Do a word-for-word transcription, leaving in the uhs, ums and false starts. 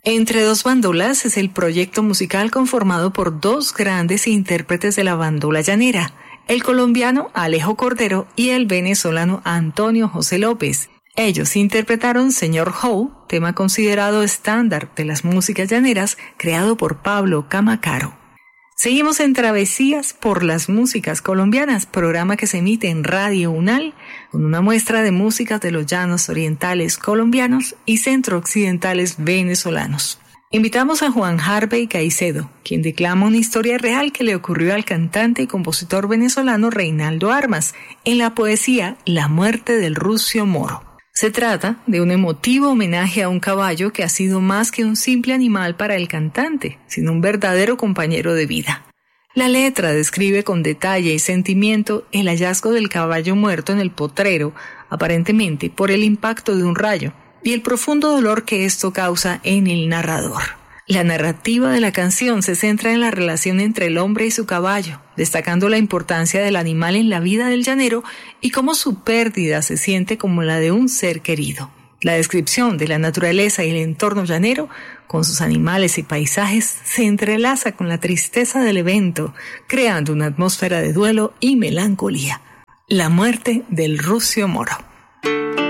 Entre dos bandolas es el proyecto musical conformado por dos grandes intérpretes de la bandola llanera, el colombiano Alejo Cordero y el venezolano Antonio José López. Ellos interpretaron Señor How, tema considerado estándar de las músicas llaneras, creado por Pablo Camacaro. Seguimos en Travesías por las Músicas Colombianas, programa que se emite en Radio UNAL, con una muestra de músicas de los llanos orientales colombianos y centro-occidentales venezolanos. Invitamos a Juan Harvey Caicedo, quien declama una historia real que le ocurrió al cantante y compositor venezolano Reinaldo Armas, en la poesía La muerte del Rucio Moro. Se trata de un emotivo homenaje a un caballo que ha sido más que un simple animal para el cantante, sino un verdadero compañero de vida. La letra describe con detalle y sentimiento el hallazgo del caballo muerto en el potrero, aparentemente por el impacto de un rayo, y el profundo dolor que esto causa en el narrador. La narrativa de la canción se centra en la relación entre el hombre y su caballo, destacando la importancia del animal en la vida del llanero y cómo su pérdida se siente como la de un ser querido. La descripción de la naturaleza y el entorno llanero, con sus animales y paisajes, se entrelaza con la tristeza del evento, creando una atmósfera de duelo y melancolía. La muerte del Rucio Moro.